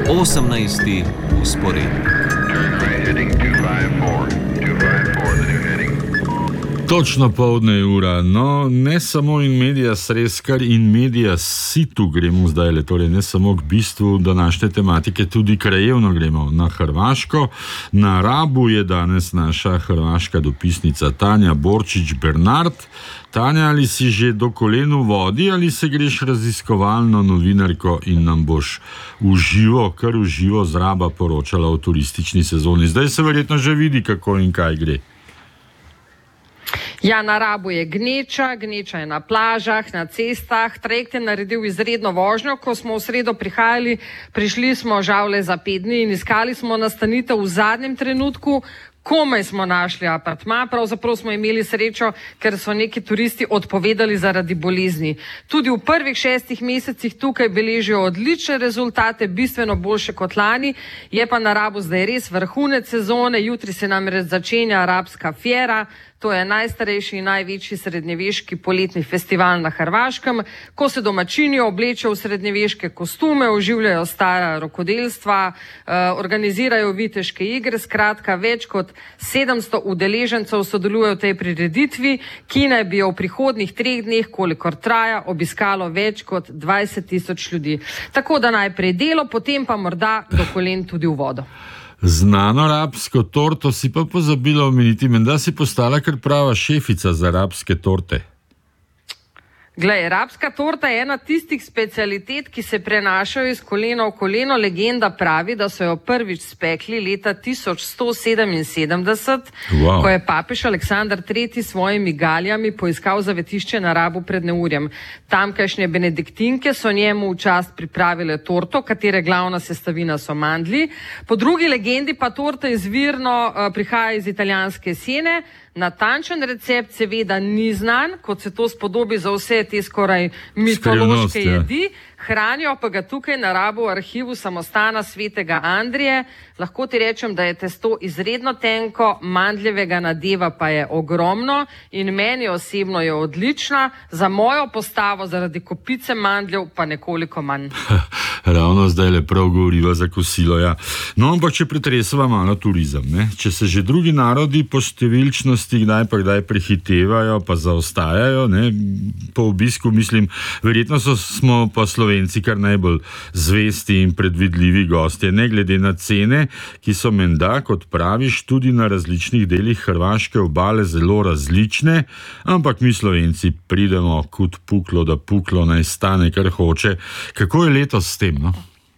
18. usporednik. Točno poldne je ura, no ne samo in medija res, kar in medija situ gremo zdaj, torej ne samo k bistvu današnje tematike, tudi krajevno gremo na Hrvaško. Na Rabu je danes naša hrvaška dopisnica Tanja Borčič Bernard. Tanja, ali si že do kolen v vodi ali se greš raziskovalno novinarko in nam boš kar v živo z Raba poročala o turistični sezoni? Zdaj se verjetno že vidi, kako in kaj gre. Ja, na Rabu je gneča je na plažah, na cestah. Trajekt je naredil izredno vožnjo. Ko smo v sredo prihajali, prišli smo žal le za 5 dni in iskali smo nastanitev v zadnjem trenutku. Komaj smo našli apartma, pravzaprav smo imeli srečo, ker so neki turisti odpovedali zaradi bolezni. Tudi v prvih 6 mesecih tukaj beležijo odlične rezultate, bistveno boljše kot lani. Je pa na Rabu zdaj res vrhunec sezone, jutri se namreč začenja Arabska fjera. To je najstarejši in največji srednjeveški poletni festival na Hrvaškem, ko se domačini oblečejo v srednjeveške kostume, oživljajo stara rokodelstva, organizirajo viteške igre, skratka več kot 700 udeležencev sodeluje v tej prireditvi, ki naj bi jo v prihodnjih 3 dneh, kolikor traja, obiskalo več kot 20.000 ljudi. Tako da najprej delo, potem pa morda do kolen tudi v vodo. Znano rabsko torto si pa pozabila omeniti, menda si postala kar prava šefica za rabske torte. Glej, rabska torta je ena tistih specialitet, ki se prenašajo iz kolena v koleno. Legenda pravi, da so jo prvič spekli leta 1177, ko je papež Aleksandar III s svojimi galjami poiskal zavetišče na Rabu pred neurjem. Tamkajšnje benediktinke so njemu v čast pripravile torto, katere glavna sestavina so mandlji. Po drugi legendi pa torta izvirno prihaja iz italijanske Siene. Natančen recept seveda ni znan, kot se to spodobi za vse te skoraj mitološke jedi. Hranijo pa ga tukaj na Rabu v arhivu samostana svetega Andrije. Lahko ti rečem, da je testo izredno tenko, mandljevega nadeva pa je ogromno in meni osebno je odlična, za mojo postavo zaradi kopice mandljev pa nekoliko manj. Ravno zdaj le prav govoriva za kosilo, ja. No, ampak če pretresava malo turizem, ne? Če se že drugi narodi po številčnosti kdaj prehitevajo, pa zaostajajo, ne? Po obisku, mislim, verjetno smo pa Slovenci kar najbolj zvesti in predvidljivi gostje, ne glede na cene, ki so menda, kot praviš, tudi na različnih delih hrvaške obale zelo različne, ampak mi Slovenci pridemo kot puklo, da puklo naj stane, kar hoče. Kako je letos s tem, no?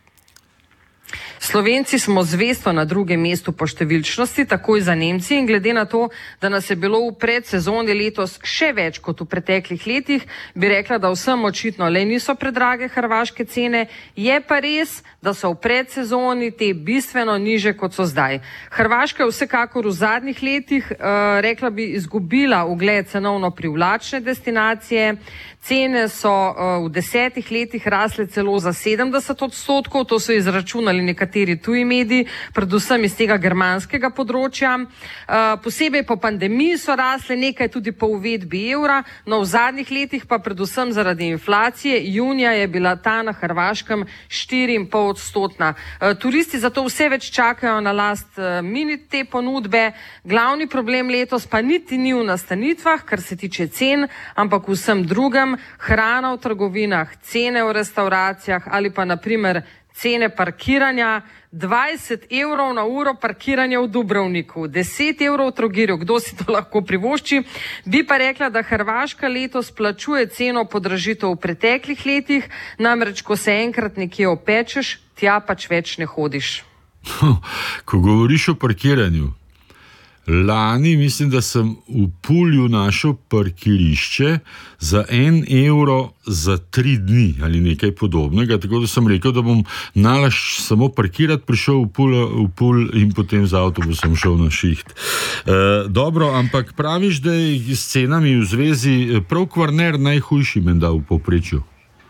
Slovenci smo zvesto na drugem mestu po številčnosti, takoj za Nemci, in glede na to, da nas je bilo v predsezoni letos še več kot v preteklih letih, bi rekla, da vsem očitno le niso predrage hrvaške cene, je pa res, da so v predsezoni te bistveno niže kot so zdaj. Hrvaška je vsekakor v zadnjih letih, rekla bi, izgubila ugled cenovno privlačne destinacije. Cene so v 10 letih rasle celo za 70%, to so izračunali nekateri tuji mediji, predvsem iz tega germanskega področja. Posebej po pandemiji so rasle, nekaj tudi po uvedbi evra, no v zadnjih letih pa predvsem zaradi inflacije. Junija je bila ta na Hrvaškem 4,5%. Turisti zato vse več čakajo na last minute te ponudbe. Glavni problem letos pa niti ni v nastanitvah, kar se tiče cen, ampak vsem drugem, hrana v trgovinah, cene v restauracijah ali pa naprimer cene parkiranja. 20 evrov na uro parkiranja v Dubrovniku, 10 evrov v Trogirju, kdo si to lahko privošči? Bi pa rekla, da Hrvaška letos plačuje ceno podražitev v preteklih letih, namreč ko se enkrat nekje opečeš, tja pač več ne hodiš. Ko govoriš o parkiranju, lani mislim, da sem v Pulju našel parkirišče za 1 evro za 3 dni ali nekaj podobnega, tako da sem rekel, da bom nalašč samo parkirati, prišel v Pulj in potem z avtobusom šel na šiht. Dobro, ampak praviš, da je s cenami v zvezi prav Kvarner najhujši menda v povprečju?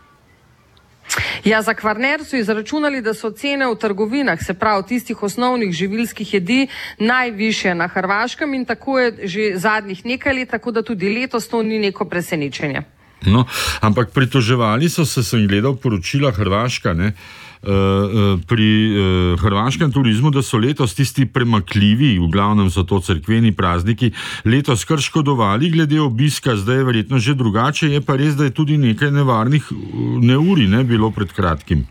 Ja, za Kvarner so izračunali, da so cene v trgovinah, se pravi tistih osnovnih živilskih jedi, najvišje na Hrvaškem in tako je že zadnjih nekaj let, tako da tudi letos to ni neko presenečenje. No, ampak pritoževali so se, sem gledal poročila Hrvaška, ne, pri hrvaškem turizmu, da so letos tisti premakljivi, v glavnem so to cerkveni prazniki, letos kar škodovali glede obiska, zdaj je verjetno že drugače, je pa res, da je tudi nekaj nevarnih neurij bilo pred kratkim.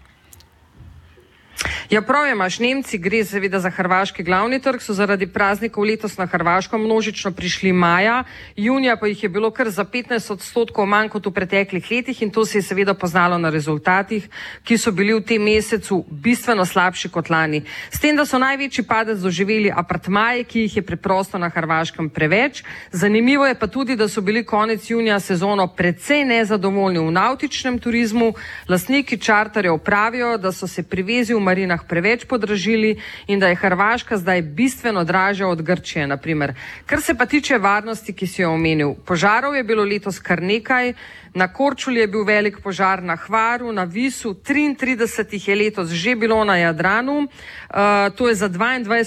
Ja, prav imaš, Nemci, gre seveda za hrvaški glavni trg, so zaradi praznikov letos na Hrvaško množično prišli maja, junija pa jih je bilo kar za 15% manj kot v preteklih letih in to se je seveda poznalo na rezultatih, ki so bili v tem mesecu bistveno slabši kot lani. S tem, da so največji padec doživeli apartmaji, ki jih je preprosto na Hrvaškem preveč. Zanimivo je pa tudi, da so bili konec junija sezono precej nezadovoljni v navtičnem turizmu. Lastniki čarterjev pravijo, da so se privezi v marinah preveč podražili in da je Hrvaška zdaj bistveno dražja od Grčije, naprimer. Kar se pa tiče varnosti, ki si jo omenil, požarov je bilo letos kar nekaj. Na Korčuli je bil velik požar, na Hvaru, na Visu, 33 jih je letos že bilo na Jadranu, to je za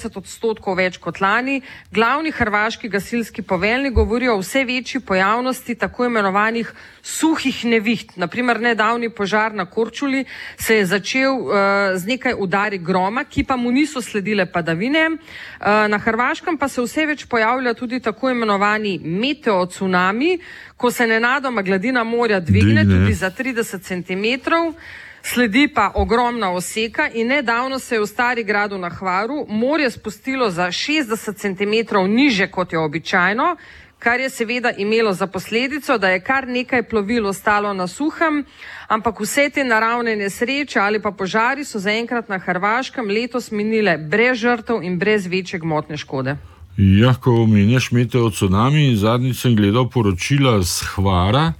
22% več kot lani. Glavni hrvaški gasilski poveljnik govori o vse večji pojavnosti tako imenovanih suhih neviht. Naprimer, nedavni požar na Korčuli se je začel z nekaj udari groma, ki pa mu niso sledile padavine. Na Hrvaškem pa se vse več pojavlja tudi tako imenovani meteocunami, ko se nenadoma gladina morja dvigne tudi za 30 cm, sledi pa ogromna oseka in nedavno se je v Starigradu na Hvaru morje spustilo za 60 cm niže kot je običajno, kar je seveda imelo za posledico, da je kar nekaj plovil ostalo na suhem, ampak vse te naravne nesreče ali pa požari so zaenkrat na Hrvaškem letos minile brez žrtev in brez večje gmotne škode. Ja, ko omenjaš meteocunami, zadnjič sem gledal poročila z Hvara,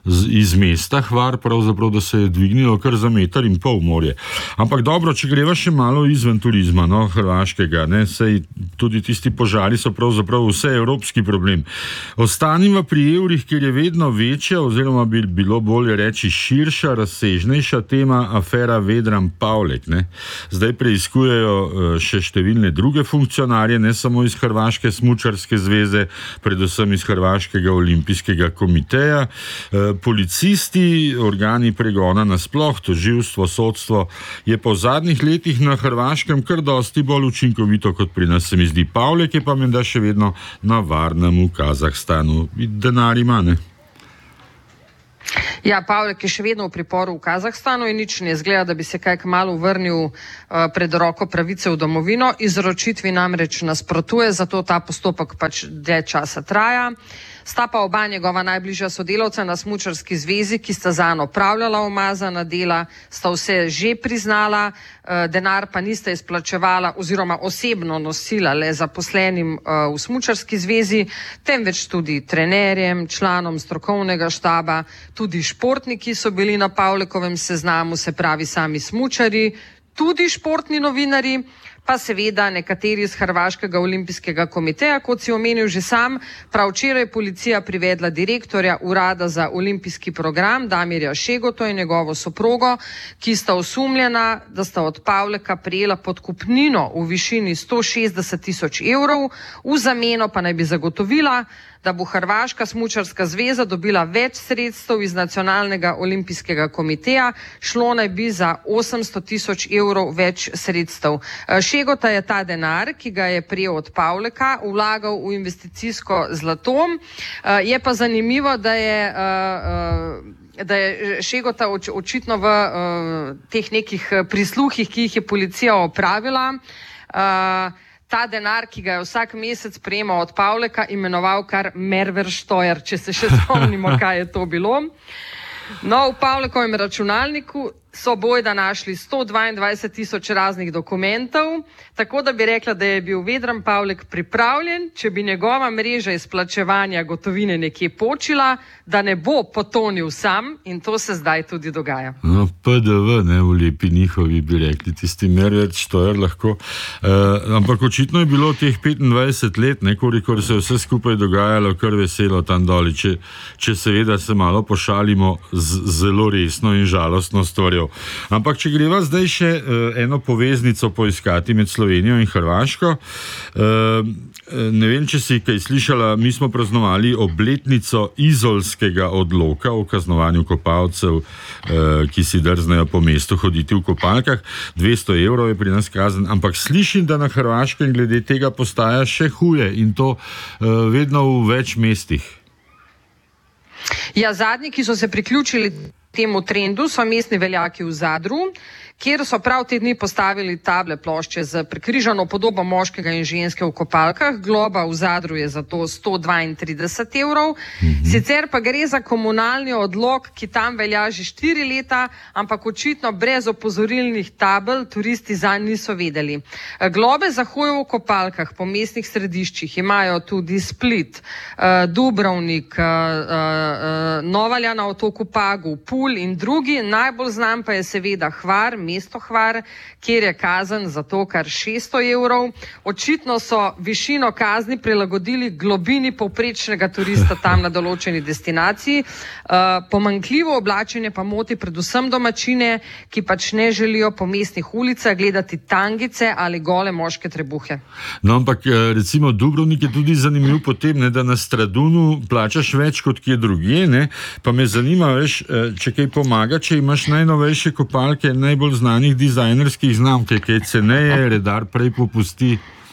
iz mesta Hvar, pravzaprav, da se je dvignilo kar za 1,5 metra morje. Ampak dobro, če greva še malo izven turizma, hrvaškega, sej tudi tisti požari so pravzaprav vse evropski problem. Ostaniva pri evrih, ker je vedno večja, oziroma bi bilo bolje reči širša, razsežnejša tema afera Vedran Pavlek. Zdaj preiskujejo še številne druge funkcionarje, ne samo iz Hrvaške smučarske zveze, predvsem iz Hrvaškega olimpijskega komiteja. Policisti, organi pregona nasploh, tožilstvo, sodstvo je po zadnjih letih na Hrvaškem kar dosti bolj učinkovito kot pri nas, se mi zdi. Pavlek je pa menda še vedno na varnem v Kazahstanu. Denar ima, ne? Ja, Pavlek je še vedno v priporu v Kazahstanu in nič ne izgleda, da bi se kaj kmalu vrnil pred roko pravice v domovino. Izročitvi namreč nasprotuje, zato ta postopek pač dlje časa traja. Sta pa oba njegova najbližja sodelavca na smučarski zvezi, ki sta zanj opravljala umazana dela, sta vse že priznala, denar pa nista izplačevala oziroma osebno nosila le zaposlenim v smučarski zvezi, temveč tudi trenerjem, članom strokovnega štaba, tudi športniki so bili na Pavlekovem seznamu, se pravi sami smučari, tudi športni novinarji, pa seveda nekateri iz Hrvaškega olimpijskega komiteja, kot si omenil že sam. Prav včeraj je policija privedla direktorja urada za olimpijski program Damirja Šegoto in njegovo soprogo, ki sta osumljena, da sta od Pavleka prejela podkupnino v višini 160 000 evrov, v zameno pa naj bi zagotovila, da bo Hrvaška smučarska zveza dobila več sredstev iz Nacionalnega olimpijskega komiteja, šlo naj bi za 800 000 evrov več sredstev. Šegota je ta denar, ki ga je prejel od Pavleka, vlagal v investicijsko zlato. Je pa zanimivo, da je Šegota očitno v teh nekih prisluhih, ki jih je policija opravila, ta denar, ki ga je vsak mesec prejemal od Pavleka, imenoval kar Merversteuer, če se še spomnimo, kaj je to bilo. No, v Pavlekovem računalniku so bojda našli 122 000 raznih dokumentov, tako da bi rekla, da je bil Vedran Pavlek pripravljen, če bi njegova mreža izplačevanja gotovine nekje počila, da ne bo potonil sam, in to se zdaj tudi dogaja. No, PDV, v lepi njihovi bi rekli, tisti Merversteuer lahko. Ampak očitno je bilo teh 25 let, kolikor se vse skupaj dogajalo, kar veselo tam doli, če seveda se malo pošalimo z zelo resno in žalostno stvarjo. to. Ampak, če greva zdaj še eno poveznico poiskati med Slovenijo in Hrvaško, ne vem, če si kaj slišala, mi smo praznovali obletnico izolskega odloka o kaznovanju kopalcev, ki si drznejo po mestu hoditi v kopalkah. 200 evrov je pri nas kazen, ampak slišim, da na Hrvaškem glede tega postaja še huje in to vedno v več mestih. Ja, zadnji, ki so se priključili temu trendu, so mestni veljaki v Zadru, kjer so prav te dni postavili table plošče z prekrižano podobo moškega in ženske v kopalkah. Globa v Zadru je za to 132 evrov. Sicer pa gre za komunalni odlok, ki tam velja že 4 leta, ampak očitno brez opozorilnih tabel turisti zanj niso vedeli. Globe za hojo v kopalkah po mestnih središčih imajo tudi Split, Dubrovnik, Novalja na otoku Pagu, Pulj in drugi. Najbolj znan pa je seveda Hvar, mesto Hvar, kjer je kazen za to kar 600 evrov. Očitno so višino kazni prilagodili globini povprečnega turista tam na določeni destinaciji. Pomanjkljivo oblačenje pa moti predvsem domačine, ki pač ne želijo po mestnih ulicah gledati tangice ali gole moške trebuhe. No, ampak recimo Dubrovnik je tudi zanimiv potem, ne, da na Stradunu plačaš več kot kje drugje, ne? Pa me zanima, veš, če kaj pomaga, če imaš najnovejše kopalke najbolj znanih dizajnerskih znamk, kaj ceneje, redar prej popusti.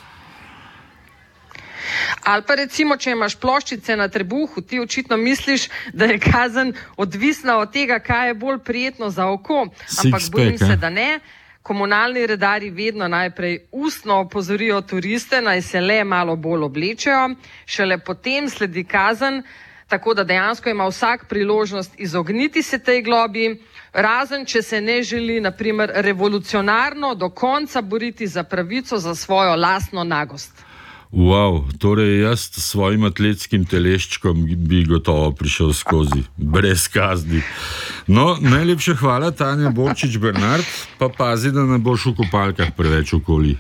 Ali pa recimo, če imaš ploščice na trebuhu, ti očitno misliš, da je kazen odvisna od tega, kaj je bolj prijetno za oko. Ampak bojim se, da ne. Komunalni redarji vedno najprej ustno opozorijo turiste, naj se le malo bolj oblečejo, šele potem sledi kazen, tako da dejansko ima vsak priložnost izogniti se tej globi, razen če se ne želi, na primer, revolucionarno do konca boriti za pravico za svojo lastno nagost. Wow, torej jaz s svojim atletskim teleščkom bi gotovo prišel skozi, brez kazni. No, najlepša hvala, Tanja Borčič Bernard, pa pazi, da ne boš v kopalkah preveč okoli.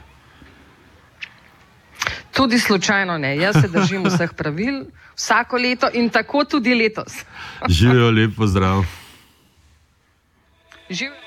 Tudi slučajno ne, jaz se držim vseh pravil, vsako leto in tako tudi letos. Živijo, lep pozdrav. Živijo.